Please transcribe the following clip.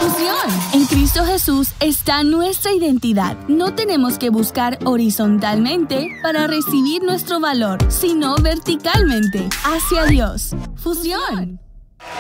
Fusión. En Cristo Jesús está nuestra identidad. No tenemos que buscar horizontalmente para recibir nuestro valor, sino verticalmente, hacia Dios. Fusión.